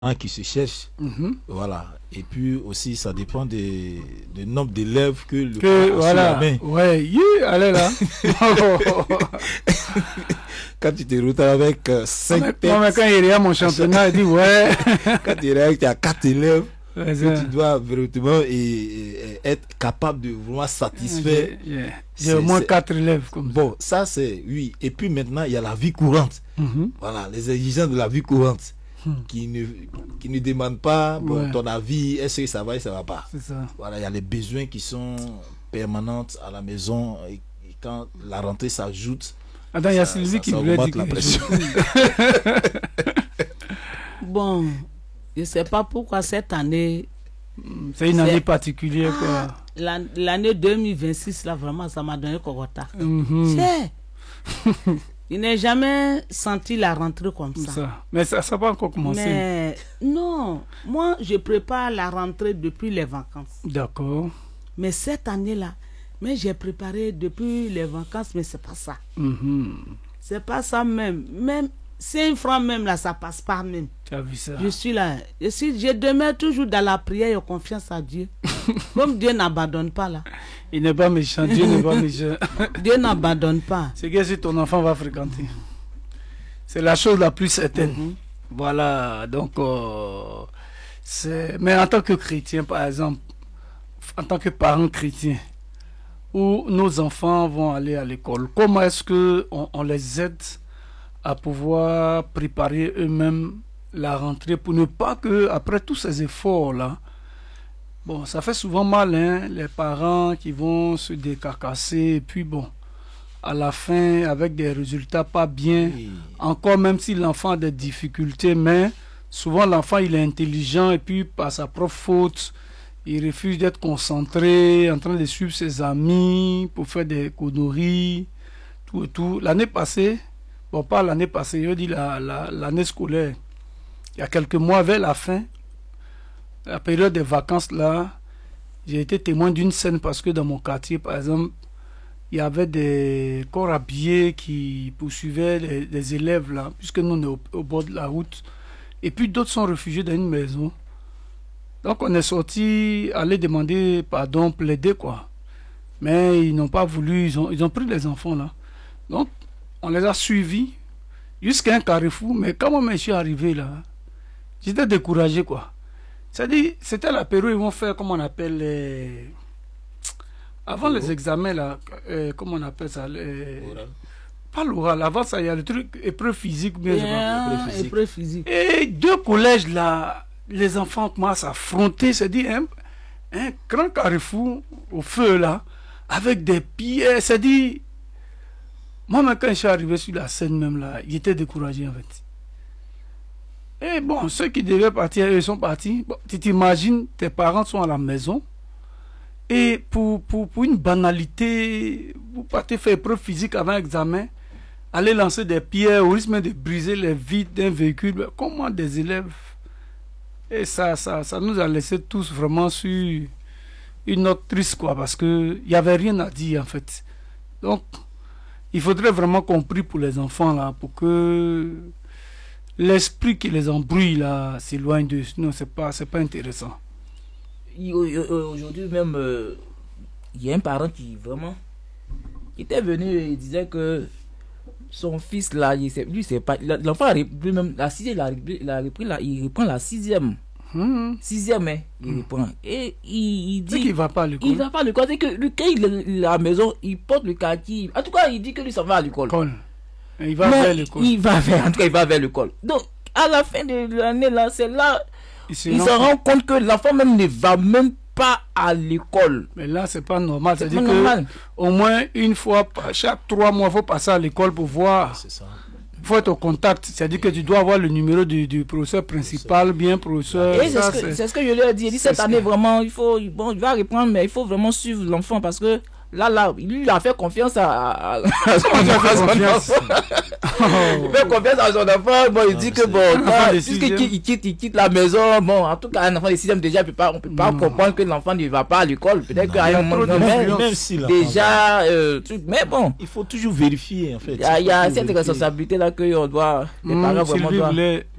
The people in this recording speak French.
qui se cherchent. Voilà. Et puis aussi, ça dépend du nombre d'élèves que le que voilà. La main. Ouais, allez là. Quand tu te retrouves avec 5 têtes. Moi, quand il y a mon championnat, il dit ouais. Quand tu as 4 élèves, ouais, que tu dois véritablement être capable de vraiment satisfaire. J'ai au moins 4 élèves comme bon, ça c'est oui. Et puis maintenant, il y a la vie courante. Voilà, les exigences de la vie courante. Qui ne demandent pas ton avis, est-ce que ça va et ça va pas. C'est ça. Voilà, il y a les besoins qui sont permanents à la maison et quand la rentrée s'ajoute. Attends, il y a Sylvie qui voulait dire la pression. Bon, je sais pas pourquoi cette année. C'est une année particulière quoi. L'année 2026 là vraiment ça m'a donné Cogota. Il n'a jamais senti la rentrée comme ça. Mais ça n'a pas encore commencé. Mais non, moi je prépare la rentrée depuis les vacances. D'accord. Mais cette année-là, j'ai préparé depuis les vacances, mais c'est pas ça. C'est pas ça même. Même 5 francs même là, ça passe pas même. Tu as vu ça? Je suis là. Je demeure toujours dans la prière et confiance à Dieu. Comme Dieu n'abandonne pas là. Il n'est pas méchant, Dieu n'est pas méchant. Dieu n'abandonne pas. C'est que si ton enfant va fréquenter. C'est la chose la plus certaine. Voilà, donc mais en tant que chrétien, par exemple, en tant que parents chrétiens, où nos enfants vont aller à l'école, comment est-ce qu'on les aide à pouvoir préparer eux-mêmes la rentrée pour ne pas que, après tous ces efforts-là, bon, ça fait souvent mal, hein, les parents qui vont se décarcasser, et puis bon, à la fin, avec des résultats pas bien, encore même si l'enfant a des difficultés, mais souvent l'enfant, il est intelligent, et puis par sa propre faute, il refuse d'être concentré, en train de suivre ses amis, pour faire des conneries, tout et tout. L'année passée, bon, pas l'année passée, je dis l'année scolaire, il y a quelques mois, vers la fin, la période des vacances là, j'ai été témoin d'une scène parce que dans mon quartier, par exemple, il y avait des corps habillés qui poursuivaient les élèves là, puisque nous on est au bord de la route, et puis d'autres sont réfugiés dans une maison. Donc on est sorti aller demander pardon, plaider quoi. Mais ils n'ont pas voulu, ils ont pris les enfants là. Donc on les a suivis jusqu'à un carrefour, mais quand moi je suis arrivé là, j'étais découragé quoi. C'est-à-dire, c'était la période où ils vont faire, comment on appelle, avant les examens, là, comment on appelle ça pas l'oral, avant ça, il y a le truc, épreuve physique. Épreuve physique. Et 2 collèges, là, les enfants commencent à affronter, c'est-à-dire, un grand carrefour au feu, là, avec des pieds, c'est-à-dire, moi, quand je suis arrivé sur la scène même, là, il était découragé, en fait. Et bon, ceux qui devaient partir, ils sont partis. Bon, tu t'imagines, tes parents sont à la maison. Et pour une banalité, vous partez faire épreuve physique avant l'examen, aller lancer des pierres au risque de briser les vitres d'un véhicule. Comment des élèves? Et ça nous a laissé tous vraiment sur une note triste, quoi, parce qu'il n'y avait rien à dire, en fait. Donc, il faudrait vraiment qu'on prie pour les enfants, là, pour que l'esprit qui les embrouille là s'éloigne d'eux, sinon c'est pas intéressant. Aujourd'hui même, il y a un parent qui vraiment était venu et disait que son fils là, lui c'est pas, l'enfant a repris même la sixième, il reprend la sixième. Sixième, hein, il reprend. Et il dit qu'il va pas à l'école. Il va pas à l'école, c'est que lui, quand il est à la maison, il porte le kaki. En tout cas, il dit que lui s'en va à l'école. Il va vers l'école. Il va vers l'école. Donc, à la fin de l'année, là, c'est là, il se rend compte que l'enfant même ne va même pas à l'école. Mais là, c'est pas normal. C'est-à-dire qu'au moins une fois, chaque 3 mois, il faut passer à l'école pour voir. C'est ça. Il faut être au contact. C'est-à-dire que tu dois avoir le numéro du professeur principal, bien professeur. Et c'est ce que je lui ai dit. Il dit cette année, vraiment, il va reprendre, mais il faut vraiment suivre l'enfant parce que là, lui, il a fait confiance à son enfant. Il fait confiance à son enfant. Bon, il dit que puisqu'il quitte la maison, bon, en tout cas, un enfant de 6e déjà, on peut pas comprendre que l'enfant ne va pas à l'école. Peut-être qu'à un moment donné, même si déjà, mais bon. Il faut toujours vérifier, en fait. Il y a cette responsabilité là que on doit, les parents vraiment doivent.